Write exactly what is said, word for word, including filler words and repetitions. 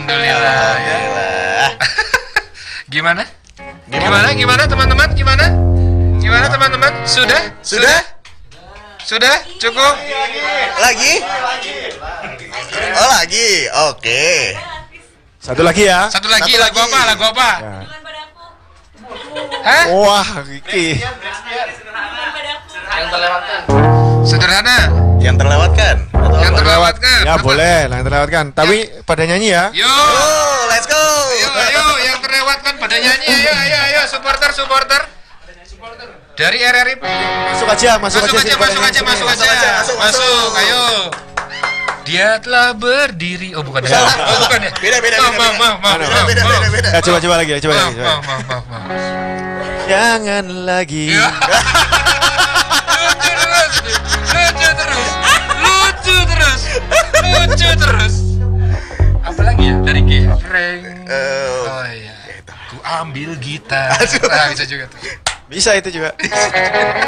Alhamdulillah. Alhamdulillah. Gimana? Gimana? Gimana teman-teman? Gimana? Gimana teman-teman? Sudah? Sudah? Sudah? Cukup? Lagi? Oh lagi, oke. Satu lagi ya. Satu lagi, Satu lagu lagi. apa? Lagu apa? Ya. Hah? Wah, Kiki. Sederhana. Yang terlewatkan. Atau Yang apa? terlewatkan. Ya Apa? boleh, yang terlewatkan. Tapi pada nyanyi ya. Yo. Oh, let's go. Ayo, ayo, yang terlewatkan pada nyanyi. Ayo, ayo, ayo, supporter, supporter. Dari R R I. Masuk aja, masuk, Masuk aja, sini, pada masuk nyanyi aja, sini. masuk aja. Masuk aja, masuk, Masuk, masuk. ayo. Dia telah berdiri. Oh, bukan ya. Oh, bukan ya. Beda, beda, Oh, beda, maaf, beda. maaf, maaf, Beda, maaf, beda, maaf. beda, beda. Ya coba coba lagi, coba Maaf, lagi. Coba. maaf, maaf, maaf, maaf. Jangan lagi. Ya. Lucu terus, lucu terus, lucu terus, lucu terus. Apa lagi ya dari G? Frank. Eh, Oh iya. Ku ambil gitar. Nah, bisa juga tuh. Bisa itu juga.